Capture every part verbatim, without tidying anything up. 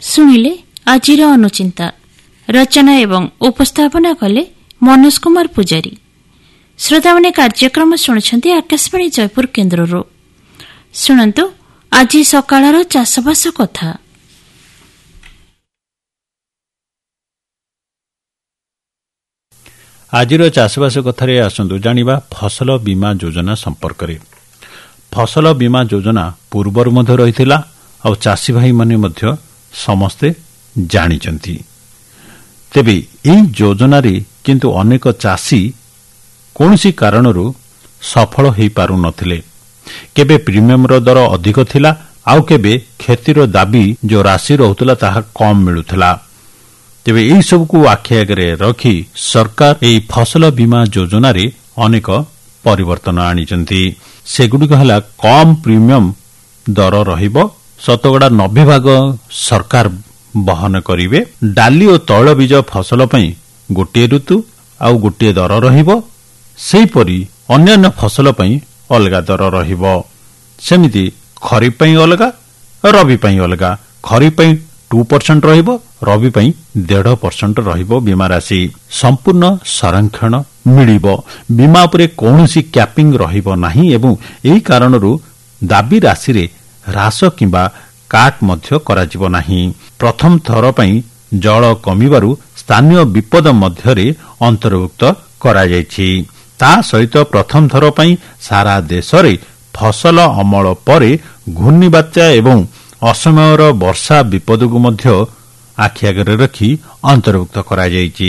ଶୁଣିଲେ ଆଜିର ଅନୁଚିନ୍ତା ରଚନା ଏବଂ ଉପସ୍ଥାପନା କଲେ ମନୋଜ କୁମାର ପୂଜାରୀ। ଶ୍ରୋତାମାନେ କାର୍ଯ୍ୟକ୍ରମ ଶୁଣୁଛନ୍ତି ଆକାଶବାଣୀ ଜୟପୁର କେନ୍ଦ୍ରରୁ। ଶୁଣନ୍ତୁ ଆଜି ସକାଳର ଚାଷବାସ କଥା। ଆଜିର ଚାଷବାସ କଥାରେ ଆସନ୍ତୁ ଜାଣିବା ଫସଲ ବୀମା ଯୋଜନା ସମ୍ପର୍କରେ। ଫସଲ ବୀମା ଯୋଜନା ପୂର୍ବରୁ ମଧ୍ୟ ରହିଥିଲା ଆଉ ଚାଷୀ ଭାଇମାନେ ମଧ୍ୟ ସମସ୍ତେ ଜାଣିଛନ୍ତି। ତେବେ ଏହି ଯୋଜନାରେ କିନ୍ତୁ ଅନେକ ଚାଷୀ କୌଣସି କାରଣରୁ ସଫଳ ହୋଇପାରୁନଥିଲେ। କେବେ ପ୍ରିମିୟମର ଦର ଅଧିକ ଥିଲା, ଆଉ କେବେ କ୍ଷତିର ଦାବି ଯେଉଁ ରାଶି ରହୁଥିଲା ତାହା କମ୍ ମିଳୁଥିଲା। ତେବେ ଏହିସବୁକୁ ଆଖି ଆଗରେ ରଖି ସରକାର ଏହି ଫସଲ ବୀମା ଯୋଜନାରେ ଅନେକ ପରିବର୍ତ୍ତନ ଆଣିଛନ୍ତି। ସେଗୁଡ଼ିକ ହେଲା କମ୍ ପ୍ରିମିୟମ ଦର ରହିବ, ଶତକଡ଼ା ନବେ ଭାଗ ସରକାର ବହନ କରିବେ। ଡାଲି ଓ ତୈଳବୀଜ ଫସଲ ପାଇଁ ଗୋଟିଏ ଋତୁ ଆଉ ଗୋଟିଏ ଦର ରହିବ। ସେହିପରି ଅନ୍ୟାନ୍ୟ ଫସଲ ପାଇଁ ଅଲଗା ଦର ରହିବ। ସେମିତି ଖରିଫ ପାଇଁ ଅଲଗା, ରବି ପାଇଁ ଅଲଗା। ଖରିଫ ପାଇଁ ଟୁ ପରସେଣ୍ଟ ରହିବ, ରବି ପାଇଁ ଦେଢ଼ ପରସେଣ୍ଟ ରହିବ ବୀମା ରାଶି। ସମ୍ପୂର୍ଣ୍ଣ ସଂରକ୍ଷଣ ମିଳିବ। ବୀମା ଉପରେ କୌଣସି କ୍ୟାପିଂ ରହିବ ନାହିଁ ଏବଂ ଏହି କାରଣରୁ ଦାବି ରାଶିରେ ହ୍ରାସ କିମ୍ବା କାଟ ମଧ୍ୟ କରାଯିବ ନାହିଁ। ପ୍ରଥମ ଥର ପାଇଁ ଜଳ କମିବାରୁ ସ୍ଥାନୀୟ ବିପଦ ମଧ୍ୟରେ ଅନ୍ତର୍ଭୁକ୍ତ କରାଯାଇଛି। ତା ସହିତ ପ୍ରଥମ ଥର ପାଇଁ ସାରା ଦେଶରେ ଫସଲ ଅମଳ ପରେ ଘୂର୍ଣ୍ଣିବାତ୍ୟା ଏବଂ ଅସମୟର ବର୍ଷା ବିପଦକୁ ମଧ୍ୟ ଆଖି ଆଗରେ ରଖି ଅନ୍ତର୍ଭୁକ୍ତ କରାଯାଇଛି।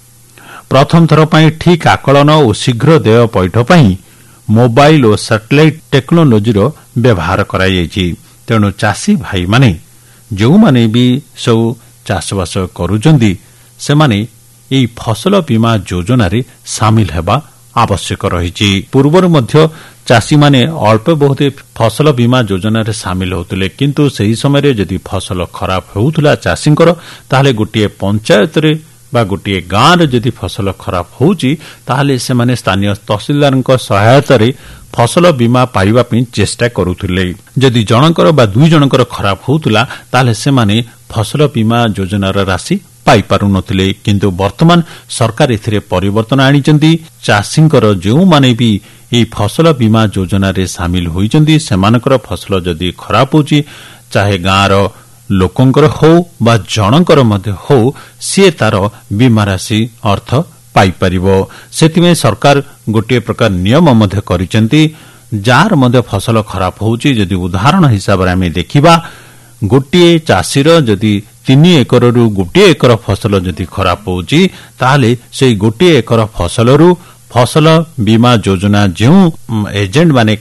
ପ୍ରଥମ ଥର ପାଇଁ ଠିକ୍ ଆକଳନ ଓ ଶୀଘ୍ର ଦେୟ ପୈଠ ପାଇଁ ମୋବାଇଲ ଓ ସାଟେଲାଇଟ୍ ଟେକ୍ନୋଲୋଜିର ବ୍ୟବହାର କରାଯାଇଛି। ତେଣୁ ଚାଷୀ ଭାଇମାନେ ଯେଉଁମାନେ ବି ସବୁ ଚାଷବାସ କରୁଛନ୍ତି ସେମାନେ ଏହି ଫସଲ ବୀମା ଯୋଜନାରେ ସାମିଲ ହେବା ଆବଶ୍ୟକ ରହିଛି। ପୂର୍ବରୁ ମଧ୍ୟ ଚାଷୀମାନେ ଅଳ୍ପ ବହୁତ ଫସଲ ବୀମା ଯୋଜନାରେ ସାମିଲ ହେଉଥିଲେ, କିନ୍ତୁ ସେହି ସମୟରେ ଯଦି ଫସଲ ଖରାପ ହେଉଥିଲା ଚାଷୀଙ୍କର, ତାହେଲେ ଗୋଟିଏ ପଞ୍ଚାୟତରେ ବା ଗୋଟିଏ ଗାଁରେ ଯଦି ଫସଲ ଖରାପ ହେଉଛି ତାହେଲେ ସେମାନେ ସ୍ଥାନୀୟ ତହସିଲଦାରଙ୍କ ସହାୟତାରେ ଫସଲ ବୀମା ପାଇବା ପାଇଁ ଚେଷ୍ଟା କରୁଥିଲେ। ଯଦି ଜଣଙ୍କର ବା ଦୁଇ ଜଣଙ୍କର ଖରାପ ହେଉଥିଲା ତାହେଲେ ସେମାନେ ଫସଲ ବୀମା ଯୋଜନାର ରାଶି ପାଇପାରୁନଥିଲେ। କିନ୍ତୁ ବର୍ତ୍ତମାନ ସରକାର ଏଥିରେ ପରିବର୍ତ୍ତନ ଆଣିଛନ୍ତି। ଚାଷୀଙ୍କର ଯେଉଁମାନେ ବି ଏହି ଫସଲ ବୀମା ଯୋଜନାରେ ସାମିଲ ହୋଇଛନ୍ତି ସେମାନଙ୍କର ଫସଲ ଯଦି ଖରାପ ହେଉଛି, ଚାହେ ଗାଁର ଲୋକଙ୍କର ହେଉ ବା ଜଣଙ୍କର ମଧ୍ୟ ହେଉ, ସିଏ ତାର ବୀମା ରାଶି ଅର୍ଥ ପାଇପାରିବ। ସେଥିପାଇଁ ସରକାର ଗୋଟିଏ ପ୍ରକାର ନିୟମ ମଧ୍ୟ କରିଛନ୍ତି। ଯାହାର ମଧ୍ୟ ଫସଲ ଖରାପ ହେଉଛି, ଯଦି ଉଦାହରଣ ହିସାବରେ ଆମେ ଦେଖିବା, ଗୋଟିଏ ଚାଷୀର ଯଦି ତିନି ଏକରରୁ ଗୋଟିଏ ଏକର ଫସଲ ଯଦି ଖରାପ ହେଉଛି ତାହେଲେ ସେଇ ଗୋଟିଏ ଏକର ଫସଲରୁ ଫସଲ ବୀମା ଯୋଜନା ଯେଉଁ ଏଜେଣ୍ଟ ମାନେ